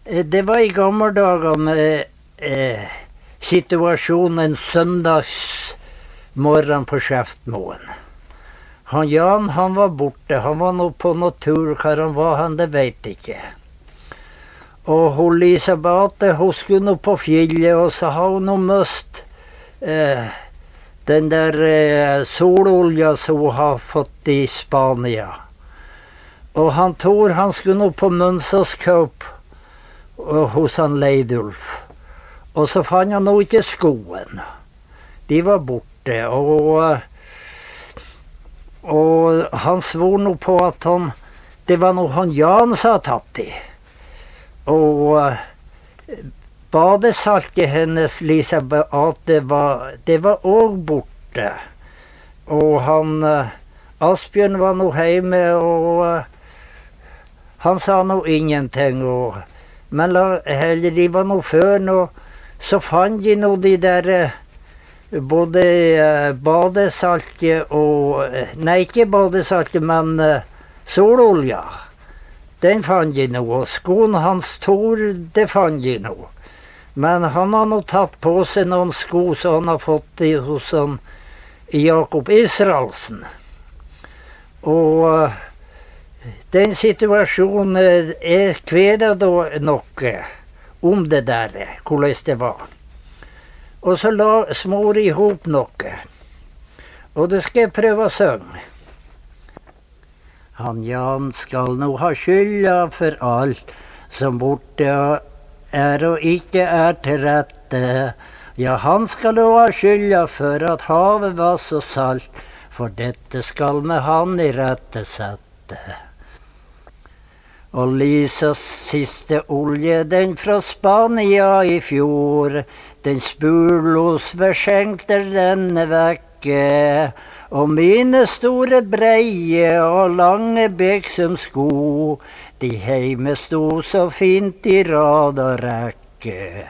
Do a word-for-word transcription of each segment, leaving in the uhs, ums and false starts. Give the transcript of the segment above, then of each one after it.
Det var i gamle dager med eh, situasjonen søndagsmorgen på Skjeftmoen. Han Jan, han var borte. Han var nå på noe tur. Hva han var han, det vet ikke. Og hun Lisa Beate, hun skulle nå på fjellet, og så har hun nå møst eh, den der eh, sololja som hun har fått i Spania. Og han Tor, han skulle nå på Mønsåskaup hos han Leidulf. Og så fant han nå ikke skoen. De var borte, og, og han svor nå på at han, det var noe han Jan som hadde tatt i. Og badesaltet hennes, Lisa Beate, var, det var også borte. Og han, Asbjørn var nå hjemme, og han sa nå ingenting. Og, men heller de var nå før nå, så fant de nå de der både badesaltet og, nei ikke badesaltet, men sololja. Den fant de nå, og skoen hans Tor, det fant de nå. Men han har nå tatt på seg noen sko som han har fått i, hos han, Jakob Israelsen. Og den situasjonen er kveda da noe om det der, hvordan det var. Og så la smor i hop noe. Og det skal jeg prøve å synge. Han Jan skal nå ha skylda for alt som borte er og ikke er til rette. Ja, han skal nå ha skylda for at havet var så salt, for dette skal med han i rette sette. Og Lisas siste olje, den fra Spania i fjor, den spurlos verskjenkter denne vekke, og mine store breie og lange beksum sko, de heime sto så fint i rad og rekke.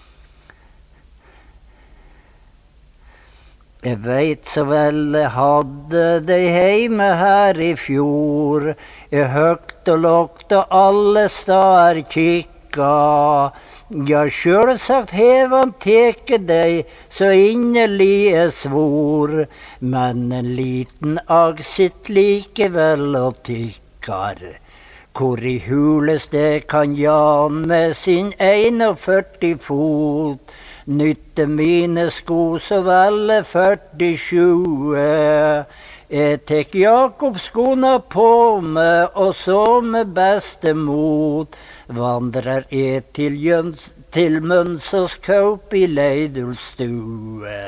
Jeg veit så vel jeg hadde de heime her i fjor, jeg høgt og lågt og alle stader kikka. Ja, sjølvsagt hev han teke deg, så innerlig jeg svor, men en liten agg sitt likevel og tykkar. Hvor i hules det kan Jan med sin førti fot, nytte mine sko så vel førtisju. Jeg tek Jakobskona på meg, og så med beste mot vandrer jeg til, Jøns, til Mønsåskaup i Leidulstue.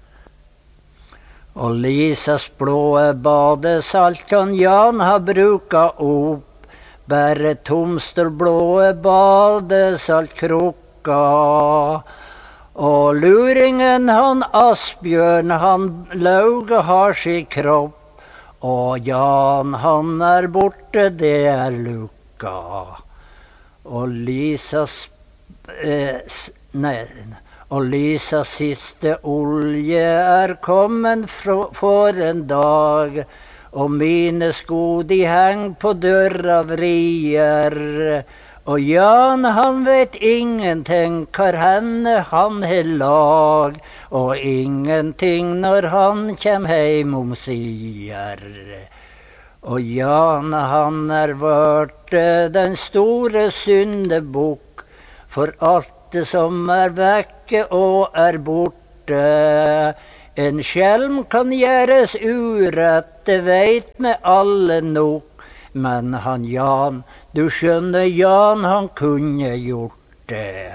Og Lisas blåe badesalt kan Jan ha bruka opp, bare tomstolblåe badesaltkrukka. Og luringen han Asbjørn, han lauga har sin kropp, og Jan han er borte, det er lukka. Og Lisas, eh, nei, og Lisas siste olje er kommet for en dag, og mine sko de heng på døra vrier, og Jan han vet ingenting hva henne han har lag, og ingenting når han kjem heim om sier. Og Jan han er vart den store syndebukk, for alt det som er vekke og er borte. En skjelm kan gjøres urett, det veit med alle nok, men han Jan, du skjønner Jan, han kunne gjort det.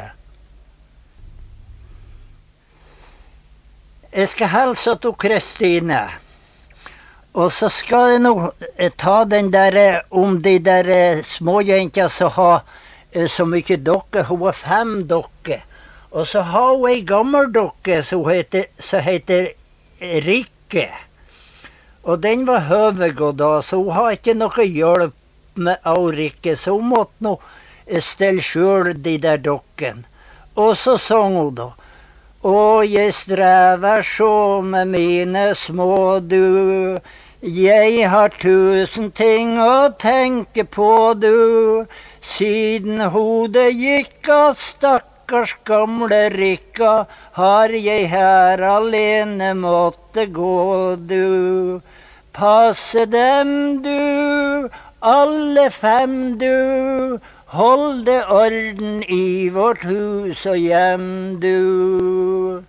Jeg skal hilse til Kristine. Og så skal jeg nå ta den der om de der småjenter som har så mye dokker. Hun har fem dokker. Og så har hun en gammel dokke som heter, som heter Rikke. Og den var høvegått da, så hun har ikke noe hjelp med av Rikke. Så hun måtte nå stelle selv de der dokken. Og så sang hun da. Og jeg strever så med mine små du, jeg har tusen ting å tenke på du, Siden hodet gikk av stakkars gamle Rikka, har jeg her alene måtte gå, du. Passe dem, du, alle fem, du. Hold det orden i vårt hus og hjem, du.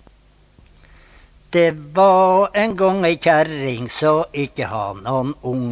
Det var en gang ei kjerring så ikke ha noen ung.